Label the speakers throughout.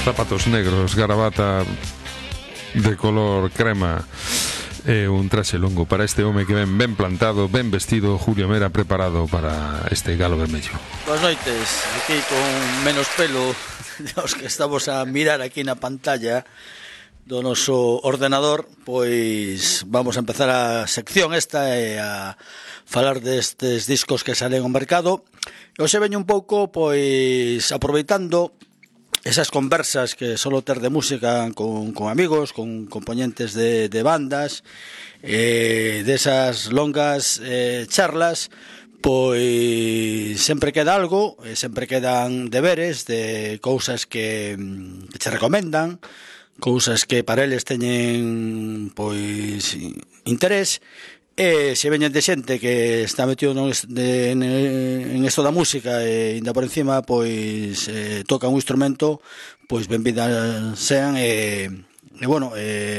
Speaker 1: zapatos negros, gravata de color crema e un traxe longo para este home que ven ben plantado, ben vestido, Julio Mera, preparado para este galo vermello.
Speaker 2: Boas noites, aquí con menos pelo dos que estamos a mirar aquí na pantalla do noso ordenador, pois vamos a empezar a sección esta e a falar destes discos que salen ao mercado. E hoxe veño un pouco, pois, aproveitando esas conversas que solo ter de música con amigos, con componentes de bandas, desas longas charlas, pois sempre queda algo, sempre quedan deberes de cousas que che recomendan, cousas que para eles teñen pois interés. E se veñen de xente que está metido en isto da música e ainda por encima pois toca un instrumento, pois benvidas sean e bueno,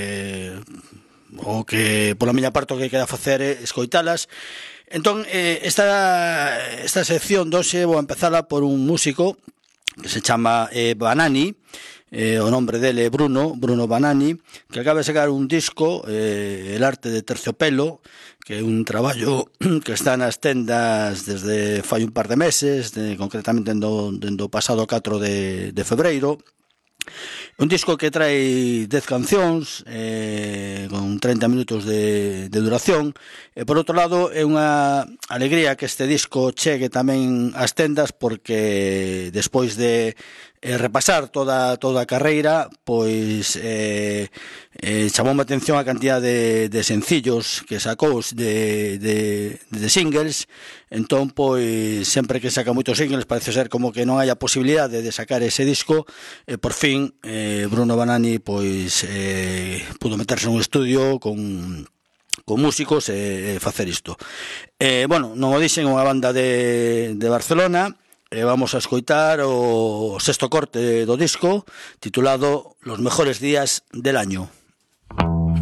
Speaker 2: o que pola miña parte o que queda facer é escoitalas. Entón, esta sección doxe vou empezala por un músico que se chama Banani. O nombre dele é Bruno Banani, que acaba de sacar un disco, El arte de terciopelo, que é un traballo que está nas tendas desde fai un par de meses, concretamente dende o pasado 4 de febreiro. Un disco que trae 10 cancións con 30 minutos de duración, e por outro lado é unha alegría que este disco chegue tamén ás tendas, porque despois de repasar toda a carreira, pois chamou a atención a cantidad de sencillos que sacou de singles. Entón, pois, sempre que saca moitos singles parece ser como que non hai a posibilidade de sacar ese disco, e por fin Bruno Banani pois pudo meterse nun estudio con músicos e facer isto. Bueno, non o dixen, unha banda de Barcelona. Vamos a escoitar o sexto corte do disco, titulado Los mejores días del año.